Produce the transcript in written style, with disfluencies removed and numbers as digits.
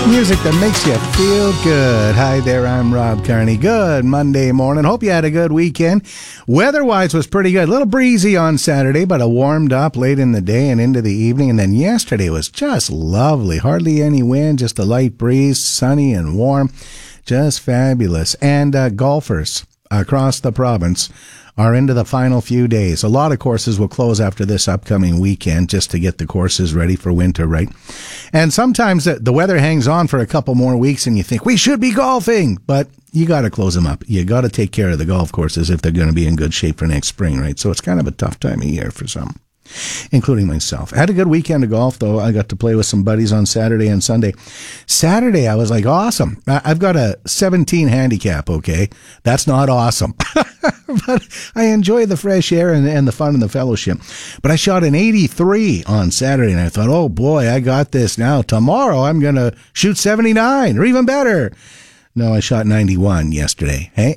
Music that makes you feel good. Hi there, I'm Rob Carney. Good Monday morning. Hope you had a good weekend. Weather-wise was pretty good. A little breezy on Saturday, but it warmed up late in the day and into the evening. And then yesterday was just lovely. Hardly any wind, just a light breeze, sunny and warm. Just fabulous. And golfers across the province are into the final few days. A lot of courses will close after this upcoming weekend just to get the courses ready for winter, right? And sometimes the weather hangs on for a couple more weeks and you think, we should be golfing, but you got to close them up. You got to take care of the golf courses if they're going to be in good shape for next spring, right? So it's kind of a tough time of year for some, including myself. I had a good weekend of golf, though. I got to play with some buddies on Saturday and Sunday. Saturday, I was like, awesome. I've got a 17 handicap, okay? That's not awesome. But I enjoy the fresh air and the fun and the fellowship. But I shot an 83 on Saturday, and I thought, oh, boy, I got this now. Tomorrow, I'm going to shoot 79 or even better. No, I shot 91 yesterday. Hey,